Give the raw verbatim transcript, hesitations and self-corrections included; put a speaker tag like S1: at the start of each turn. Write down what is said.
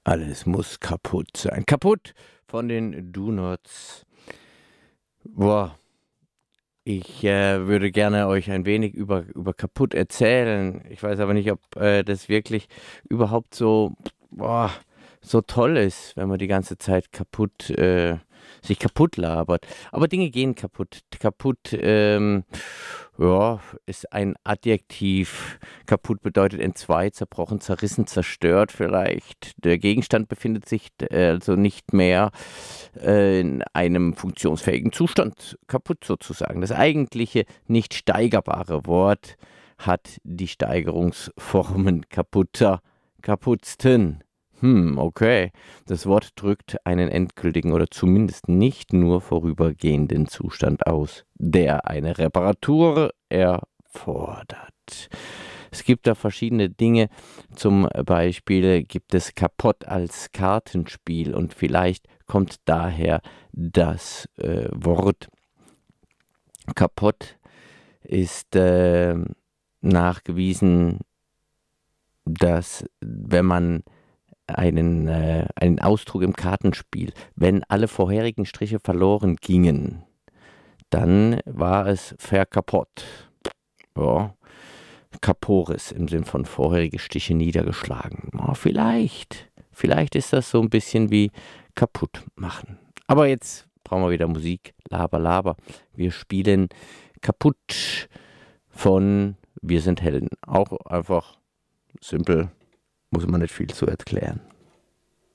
S1: Alles muss kaputt sein. Kaputt von den Do-Nots. Boah, ich äh, würde gerne euch ein wenig über, über kaputt erzählen. Ich weiß aber nicht, ob äh, das wirklich überhaupt so, boah, so toll ist, wenn man die ganze Zeit kaputt, äh, sich kaputt labert. Aber Dinge gehen kaputt. Kaputt, ähm, ja, ist ein Adjektiv. Kaputt bedeutet entzwei, zerbrochen, zerrissen, zerstört vielleicht. Der Gegenstand befindet sich äh, also nicht mehr äh, in einem funktionsfähigen Zustand. Kaputt sozusagen. Das eigentliche nicht steigerbare Wort hat die Steigerungsformen kaputter, kaputtsten. Hm, okay. Das Wort drückt einen endgültigen oder zumindest nicht nur vorübergehenden Zustand aus, der eine Reparatur erfordert. Es gibt da verschiedene Dinge. Zum Beispiel gibt es Kapott als Kartenspiel und vielleicht kommt daher das äh, Wort. Kapott ist äh, nachgewiesen, dass wenn man einen, äh, einen Ausdruck im Kartenspiel, wenn alle vorherigen Striche verloren gingen, dann war es verkapott. Ja. Kaporis im Sinn von vorherige Stiche niedergeschlagen. Oh, vielleicht, vielleicht ist das so ein bisschen wie kaputt machen. Aber jetzt brauchen wir wieder Musik. Laber, laber. Wir spielen kaputt von Wir sind Helden. Auch einfach simpel, muss man nicht viel zu erklären.